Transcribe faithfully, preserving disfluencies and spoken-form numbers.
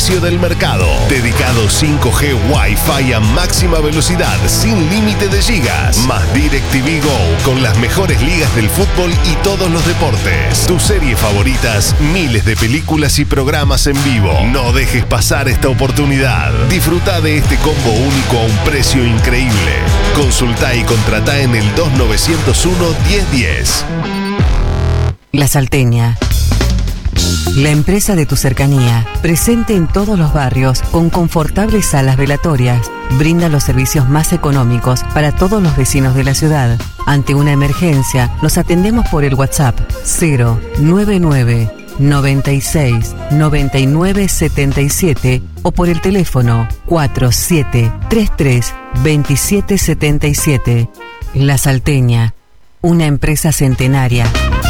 precio del mercado. Dedicado cinco G Wi-Fi a máxima velocidad, sin límite de gigas. Más DirecTV Go, con las mejores ligas del fútbol y todos los deportes. Tus series favoritas, miles de películas y programas en vivo. No dejes pasar esta oportunidad. Disfruta de este combo único a un precio increíble. Consulta y contrata en el dos nueve cero uno, diez diez. La Salteña. La empresa de tu cercanía, presente en todos los barrios, con confortables salas velatorias, brinda los servicios más económicos para todos los vecinos de la ciudad. Ante una emergencia, los atendemos por el WhatsApp cero nueve nueve, noventa y seis, noventa y nueve, setenta y siete o por el teléfono cuatro siete tres tres, veintisiete setenta y siete. La Salteña, una empresa centenaria.